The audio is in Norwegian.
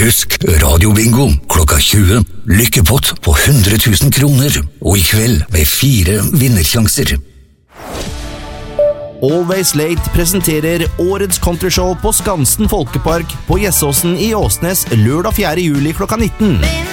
Husk radiobingo klokka 20. Lykkepott på 100 000 kroner. Og i kveld med 4 vinnersjanser. Always Late presenterer årets countryshow på Skansen Folkepark på Gjessåsen i Åsnes lørdag 4. juli klokka 19.